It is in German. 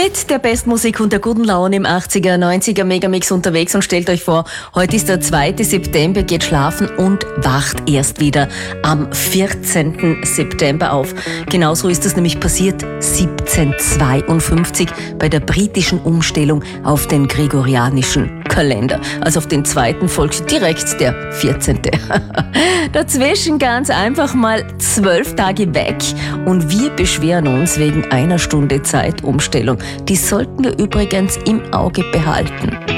Mit der Bestmusik und der guten Laune im 80er, 90er Megamix unterwegs und stellt euch vor, heute ist der 2. September, geht schlafen und wacht erst wieder am 14. September auf. Genauso ist es nämlich passiert 1752 bei der britischen Umstellung auf den gregorianischen Kalender. Also auf den 2. folgt direkt der 14. Dazwischen ganz einfach mal 12 Tage weg und wir beschweren uns wegen einer Stunde Zeitumstellung. Die sollten wir übrigens im Auge behalten.